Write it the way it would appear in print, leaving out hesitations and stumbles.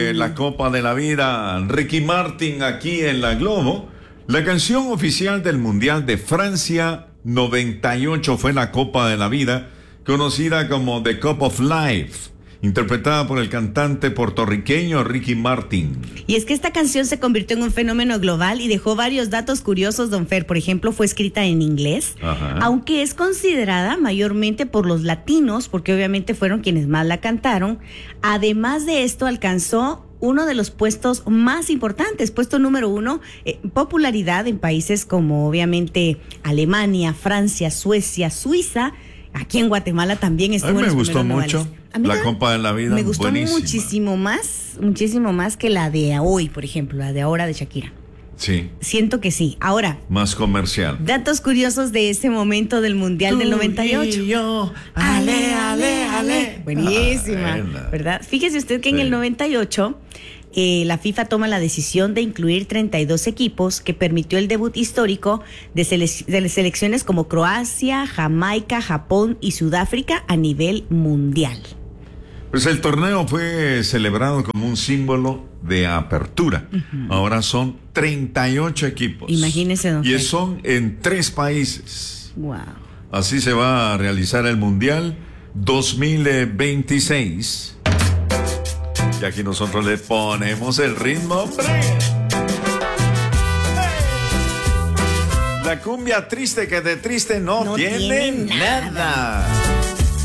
La Copa de la Vida, Ricky Martin aquí en la Globo. La canción oficial del Mundial de Francia 98 fue la Copa de la Vida, conocida como The Cup of Life, interpretada por el cantante puertorriqueño Ricky Martin. Y es que esta canción se convirtió en un fenómeno global y dejó varios datos curiosos, don Fer. Por ejemplo, fue escrita en inglés, aunque es considerada mayormente por los latinos, porque obviamente fueron quienes más la cantaron. Además de esto, alcanzó uno de los puestos más importantes, puesto número 1, popularidad en países como obviamente Alemania, Francia, Suecia, Suiza. Aquí en Guatemala también estuvo. A mí en me los gustó primeros mucho lugares. la Copa de la Vida. Me gustó buenísima. muchísimo más que la de hoy, por ejemplo, la de ahora de Shakira. Sí. Siento que sí. Ahora, más comercial. Datos curiosos de ese momento del Mundial del 98. Y yo, ale, ale, ale. Buenísima, Buena. ¿verdad? Fíjese usted que en Sí. el 98 la FIFA toma la decisión de incluir 32 equipos, que permitió el debut histórico de selecciones como Croacia, Jamaica, Japón y Sudáfrica a nivel mundial. Pues el torneo fue celebrado como un símbolo de apertura. Ahora son 38 equipos. Imagínese, don Y Fer. son en 3 países. Wow. Así se va a realizar el Mundial 2026. Y aquí nosotros le ponemos el ritmo, hombre. La cumbia triste que de triste no tiene nada.